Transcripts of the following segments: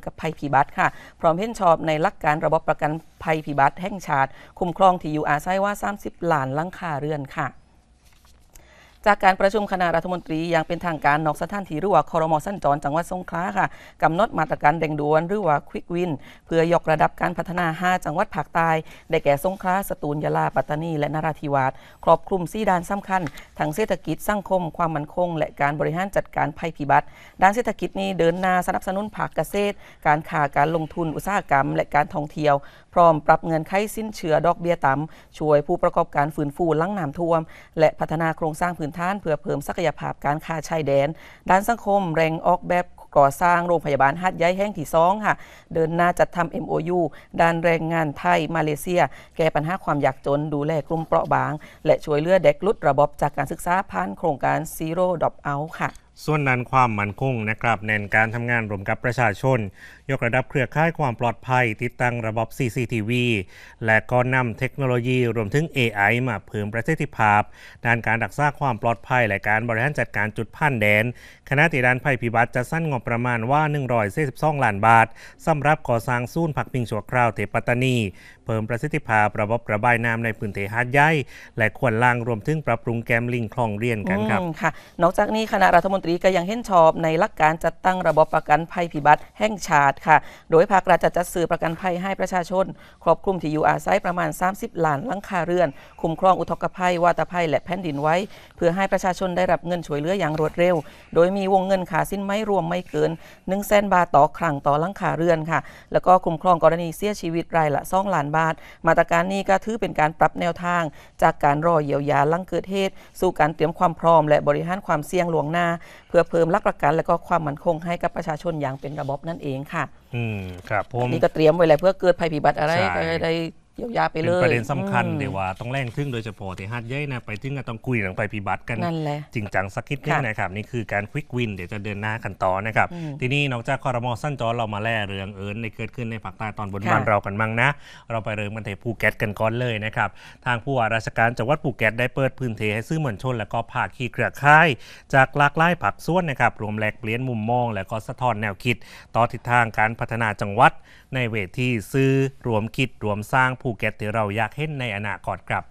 กับภัยพิบัติค่ะพร้อมเห็นชอบในหลักการระบบประกันภัยพิบัติแห่งชาติคุ้มครองที่อยู่อาศัยว่า30 ล้านหลังคาเรือนค่ะจากการประชุมคณะรัฐมนตรีอย่างเป็นทางการนอกสถานที่หรือว่าครม.สัญจรจังหวัดสงขลาค่ะกำหนดมาตรการเร่งด่วนหรือว่าควิกวินเพื่อยกระดับการพัฒนา5จังหวัดภาคใต้ได้แก่สงขลาสตูลยะลาปัตตานีและนราธิวาสครอบคลุม4ด้านสำคัญทั้งเศรษฐกิจสังคมความมั่นคงและการบริหารจัดการภัยพิบัติด้านเศรษฐกิจนี้เดินหน้าสนับสนุนภาคเกษตรการค้าการลงทุนอุตสาหกรรมและการท่องเที่ยวพร้อมปรับเงินไขสิ้นเชื่อดอกเบี้ยต่ำช่วยผู้ประกอบการฟื้นฟูหลังน้ำท่วมและพัฒนาโครงสร้างพื้นฐานเพื่อเพิ่มศักยภาพการค้าชายแดนด้านสังคมแรงออกแบบก่อสร้างโรงพยาบาลหาดใหญ่แห่งที่2ค่ะเดินหน้าจัดทำ MOU ด้านแรงงานไทยมาเลเซียแก้ปัญหาความยากจนดูแลกลุ่มเปราะบางและช่วยเหลือเด็กหลุดระบบจากการศึกษาผ่านโครงการ Zero Dropout ค่ะส่วนด้านความมั่นคงนะครับเน้นการทำงานร่วมกับประชาชนยกระดับเครือข่ายความปลอดภัยติดตั้งระบบ CCTV และก็นำเทคโนโลยีรวมถึง AI มาเพิ่มประสิทธิภาพด้านการรักษาความปลอดภัยและการบริหารจัดการจุดผ่านแดนคณะที่ด้านภัยพิบัติจะสั้นงบประมาณว่า142 ล้านบาทสำหรับก่อสร้างศูนย์พักพิงชั่วคราวที่ปัตตานีเพิ่มประสิทธิภาพระบบระบายน้ำในพื้นที่หาดใหญ่และขวนล่างรวมถึงปรับปรุงแกมลิงคลองเรียนกันครับค่ะนอกจากนี้คณะรัฐมนตรีก็ยังเห็นชอบในหลักการจัดตั้งระบบประกันภัยพิบัติแห่งชาติค่ะโดยภาครัฐจะจัดซื้อประกันภัยให้ประชาชนครอบคลุมที่อยู่อาศัยประมาณ30 ล้านหลังคาเรือนคุ้มครองอุทกภัยวาตภัยและแผ่นดินไหวเพื่อให้ประชาชนได้รับเงินช่วยเหลืออย่างรวดเร็วโดยมีวงเงินค่าสินไหมรวมไม่เกิน 100,000 บาทต่อครั้งต่อหลังคาเรือนค่ะแล้วก็คุ้มครองกรณีเสียชีวิตรายละ2 ล้านบาทมาตรการนี้ก็ถือเป็นการปรับแนวทางจากการรอเยียวยาหลังเกิดเหตุสู่การเตรียมความพร้อมและบริหารความเสี่ยงล่วงหน้าเพื่อเพิ่มหลักประกันและก็ความมั่นคงให้กับประชาชนอย่างเป็นระบบนั่นเองค่ะครับผมนี่ก็เตรียมไว้แล้วเพื่อเกิดภัยพิบัติอะไรก็ได้เยียวยาไปเลยเป็นประเด็นสำคัญเดี๋ยวว่าต้องแรงทึ่งโดยเฉพาะที่หาดใหญ่นะไปถึงก็ต้องคุยเรื่องภัยพิบัติกันจริงจังสักนิดนึงนะครับนี่คือการควิกวินเดี๋ยวจะเดินหน้ากันต่อนะครับทีนี้นอกจากครม.สั้นจอเรามาแล่เรื่องในเกิดขึ้นในภาคใต้ตอนบนบ้านเรากันมั่งนะเราไปเริ่มกันที่ภูเก็ตกันก่อนเลยนะครับทางผู้ว่าราชการจังหวัดภูเก็ตได้เปิดพื้นที่ให้สื่อมวลชนและก็ภาคีเครือข่ายจากหลากหลายภาคส่วนนะครับรวมแลกเปลี่ยนมุมมองและก็สะท้อนแนวคิดต่อทิศทางการพัฒนาจังหวัดในเวทีสื่อรวมคิดรวมสร้างภูเก็ตที่เราอยากเห็นในอนาคตครับ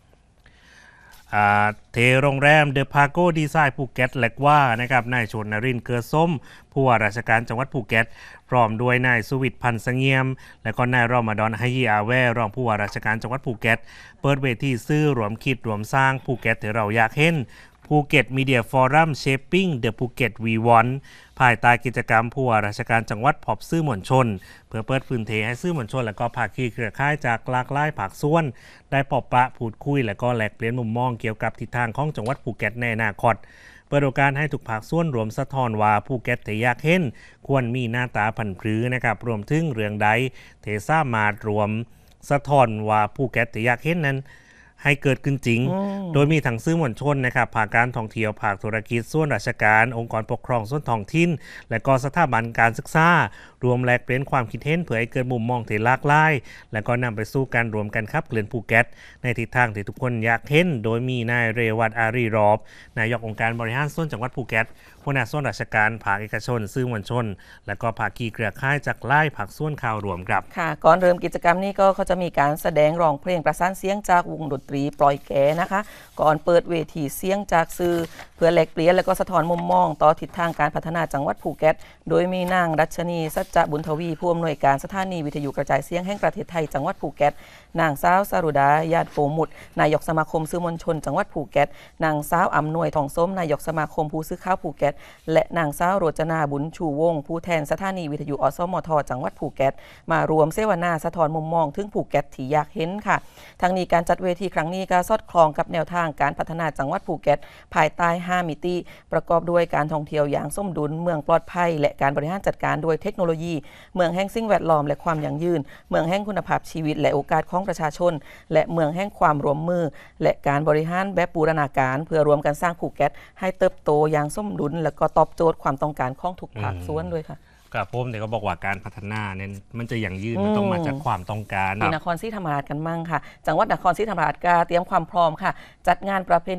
เทโรงแรมเดอะพาโกดีไซน์ภูเก็ตเล็กว่านะครับนายชนนรินทร์เกลือส้มผู้ว่าราชการจังหวัดภูเก็ตพร้อมด้วยนายสุวิทย์พันธ์เสงี่ยมและก็นายรอมฎอนไฮยีอาแวรองผู้ว่าราชการจังหวัดภูเก็ตเปิดเวทีสื่อรวมคิดรวมสร้างภูเก็ตที่เราอยากเห็นภูเก็ตมีเดียฟอรัมเชปปิ้งเดอะภูเก็ตวีวอนภายใต้กิจกรรมผู้ว่าราชการจังหวัดพบสื่อมวลชนเพื่อเปิดพื้นที่ให้สื่อมวลชนและก็ภาคีเครือข่ายจากหลากหลายภาคส่วนได้พบปะพูดคุยและก็แลกเปลี่ยนมุมมองเกี่ยวกับทิศทางของจังหวัดภูเก็ตในอนาคตเปิดโอกาสให้ทุกภาคส่วนรวมสะท้อนว่าภูเก็ตที่อยากเห็นควรมีหน้าตาผันผือนะครับรวมถึงเรื่องใดที่สามารถรวมสะท้อนว่าภูเก็ตที่อยากเห็นนั้นให้เกิดขึ้นจริงโดยมีทั้งสื่อมวลชนนะครับภาคการท่องเที่ยวภาคธุรกิจส่วนราชการองค์กรปกครองส่วนท้องถิ่นและก็สถาบันการศึกษารวมแลกเปลี่ยนความคิดเห็นเพื่อให้เกิดมุมมองที่หลากหลายและก็นำไปสู่การรวมกันขับเคลื่อนภูเก็ตในทิศทางที่ทุกคนอยากเห็นโดยมีนายเรวัตอารีรอบนายกองค์การบริหารส่วนจังหวัดภูเก็ตหัวหน้าส่วนราชการภาคเอกชนสื่อมวลชนและก็ภาคีเครือข่ายจากหลายภาคส่วนข่าวรวมครับค่ะก่อนเริ่มกิจกรรมนี้ก็เขาจะมีการแสดงร้องเพลงประสานเสียงจากวงดนตรีปล่อยแก่นะคะก่อนเปิดเวทีเสียงจากสื่อเพื่อแลกเปลี่ยนและก็สะท้อนมุมมองต่อทิศทางการพัฒนาจังหวัดภูเก็ตโดยมีนางรัชนีสัจจะบุญทวีผู้อำนวยการสถานีวิทยุกระจายเสียงแห่งประเทศไทยจังหวัดภูเก็ตนางสาวสรุดาญาติโปมุตนายกสมาคมสื่อมวลชนจังหวัดภูเก็ตนางสาวอำนวยทองส้มนายกสมาคมผู้สื่อข่าวภูเก็ตและนางสาวโรจนาบุญชูวงศ์ผู้แทนสถานีวิทยุอสมทจังหวัดภูเก็ตมารวมเสวนาสะท้อนมุมมองถึงภูเก็ตที่อยากเห็นค่ะทั้งนี้การจัดเวทีครั้งนี้ก็สอดคล้องกับแนวทางการพัฒนาจังหวัดภูเก็ตภายใต้5มิติประกอบด้วยการท่องเที่ยวอย่างสมดุลเมืองปลอดภัยและการบริหารจัดการด้วยเทคโนโลยีเมืองแห่งสิ่งแวดล้อมและความยั่งยืนเมืองแห่งคุณภาพชีวิตและโอกาสของประชาชนและเมืองแห่งความร่วมมือและการบริหารแบบบูรณาการเพื่อรวมกันสร้างภูเก็ตให้เติบโตอย่างสมดุลและก็ตอบโจทย์ความต้องการของทุกภาคส่วนด้วยค่ะครับผมเดี๋ยวก็บอกว่าการพัฒนาเนี่ยมันจะยั่งยืนมันต้องมาจากความต้องการที่นครศรีธรรมราชกันมั่งค่ะจังหวัดนครศรีธรรมราชก็เตรียมความพร้อมค่ะจัดงานประเพณี